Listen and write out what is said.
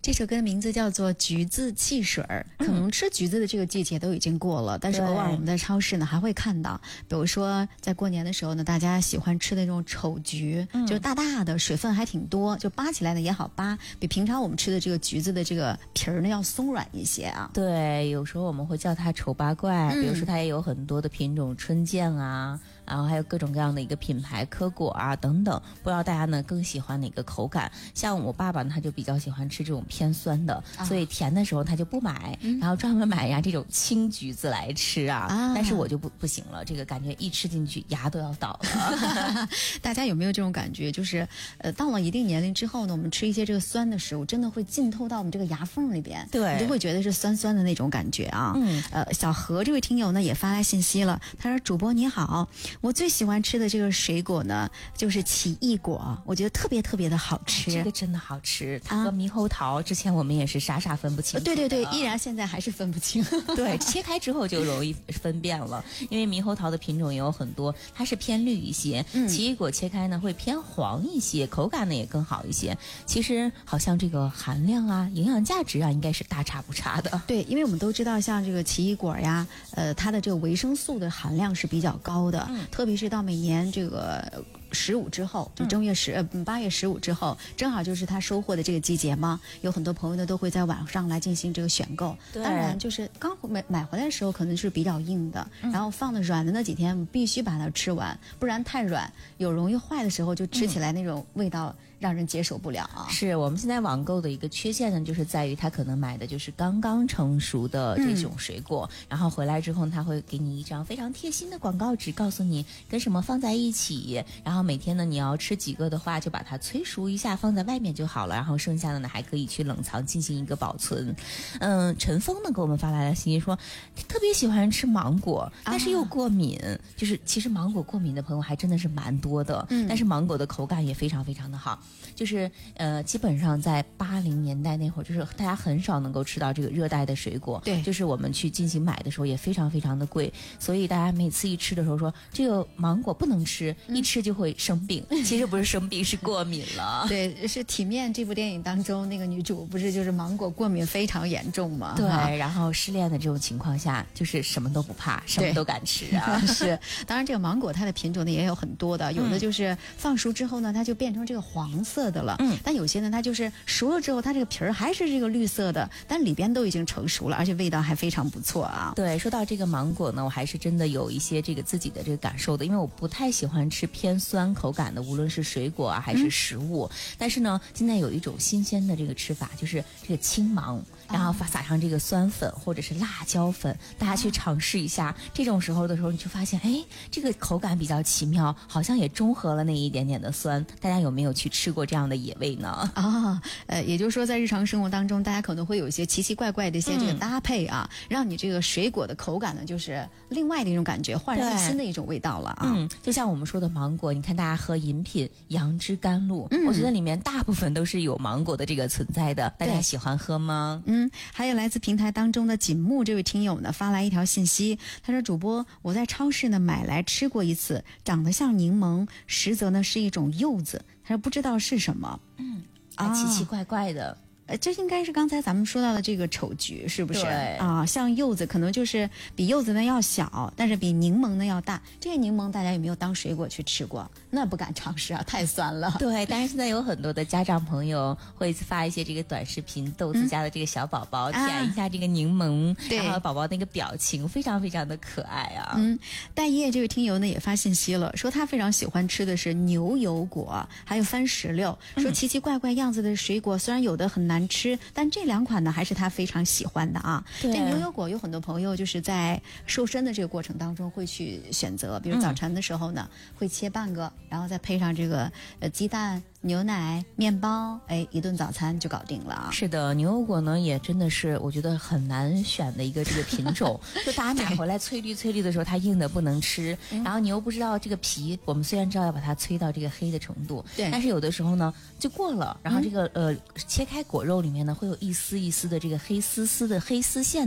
这首歌的名字叫做《橘子汽水》。可能吃橘子的这个季节都已经过了，但是偶尔我们在超市呢还会看到，比如说在过年的时候呢，大家喜欢吃的那种丑橘，就大大的，水分还挺多，就扒起来呢也好扒，比平常我们吃的这个橘子的这个皮儿呢要松软一些啊。 对，有时候我们会叫它丑八怪，比如说它也有很多的品种，春见啊，然后还有各种各样的一个品牌科果啊等等，不知道大家呢更喜欢哪个口感？像我爸爸呢，他就比较喜欢吃这种偏酸的，所以甜的时候他就不买，然后专门买呀这种青橘子来吃啊。但是我就不行了，这个感觉一吃进去牙都要倒了。 大家有没有这种感觉？就是到了一定年龄之后呢，我们吃一些这个酸的食物，真的会浸透到我们这个牙缝里边， 对， 你就会觉得是酸酸的那种感觉啊。小何这位听友呢也发来信息了，他说：“主播你好，我最喜欢吃的这个水果呢就是奇异果，我觉得特别特别的好吃。 这个真的好吃，它和猕猴桃之前我们也是傻分不清。 对对对，依然现在还是分不清。 对，切开之后就容易分辨了，因为猕猴桃的品种也有很多，它是偏绿一些，奇异果切开呢会偏黄一些，口感呢也更好一些。其实好像这个含量啊、营养价值啊，应该是大差不差的。 对，因为我们都知道，像这个奇异果呀，它的这个维生素的含量是比较高的，特别是到每年这个15之后，就8月15之后，正好就是它收获的这个季节嘛。有很多朋友呢都会在网上来进行这个选购。当然，就是刚买回来的时候可能是比较硬的，然后放的软的那几天必须把它吃完，不然太软有容易坏的时候，就吃起来那种味道让人接受不了啊。 是我们现在网购的一个缺陷呢，就是在于它可能买的就是刚刚成熟的这种水果，然后回来之后他会给你一张非常贴心的广告纸，告诉你跟什么放在一起，然后每天呢你要吃几个的话，就把它催熟一下放在外面就好了，然后剩下的呢还可以去冷藏进行一个保存。陈峰呢给我们发来了信息说，特别喜欢吃芒果，但是又过敏，就是其实芒果过敏的朋友还真的是蛮多的，但是芒果的口感也非常非常的好，就是基本上在80年代那会儿，就是大家很少能够吃到这个热带的水果， 对， 就是我们去进行买的时候也非常非常的贵，所以大家每次一吃的时候说这个芒果不能吃，一吃就会生病，其实不是生病是过敏了。 对，是《体面》这部电影当中那个女主不是就是芒果过敏非常严重吗？ 对，然后失恋的这种情况下，就是什么都不怕，什么都敢吃啊。 是，当然这个芒果它的品种呢也有很多的，有的就是放熟之后呢，它就变成这个黄色的了，但有些呢它就是熟了之后，它这个皮儿还是这个绿色的，但里边都已经成熟了，而且味道还非常不错啊。 对，说到这个芒果呢，我还是真的有一些这个自己的这个感受的，因为我不太喜欢吃偏酸口感的，无论是水果啊还是食物。但是呢，现在有一种新鲜的这个吃法，就是这个青芒，然后撒上这个酸粉或者是辣椒粉，大家去尝试一下。这种时候你就发现，哎，这个口感比较奇妙，好像也中和了那一点点的酸。大家有没有去吃过这样的野味呢？ 也就是说，在日常生活当中，大家可能会有一些奇奇怪怪的一些这个搭配啊，让你这个水果的口感呢，就是另外的一种感觉，焕然一新的一种味道了啊。 就像我们说的芒果，你看大家喝饮品杨枝甘露，我觉得里面大部分都是有芒果的这个存在的，大家喜欢喝吗？ 还有来自平台当中的锦木这位听友呢发来一条信息，他说：“主播，我在超市呢买来吃过一次，长得像柠檬，实则呢是一种柚子，他说不知道是什么。” 奇奇怪怪的。 这应该是刚才咱们说到的这个丑橘，是不是？ 对啊，像柚子可能就是比柚子呢要小，但是比柠檬呢要大。这些柠檬大家有没有当水果去吃过？那不敢尝试啊，太酸了。 对，但是现在有很多的家长朋友会发一些这个短视频，逗自家的这个小宝宝舔一下这个柠檬，然后宝宝那个表情非常非常的可爱啊。 戴叶这位听友呢也发信息了，说他非常喜欢吃的是牛油果，还有番石榴，说奇奇怪怪样子的水果，虽然有的很难吃，但这2款呢还是他非常喜欢的啊。这牛油果有很多朋友就是在瘦身的这个过程当中会去选择，比如早晨的时候呢，会切半个，然后再配上这个鸡蛋、牛奶、面包，一顿早餐就搞定了啊。 是的，牛油果呢也真的是我觉得很难选的一个这个品种，就大家买回来翠绿的时候，它硬的不能吃，然后你又不知道这个皮，我们虽然知道要把它催到这个黑的程度， 对， 但是有的时候呢就过了，然后这个切开果肉里面呢会有一丝一丝的这个黑丝线。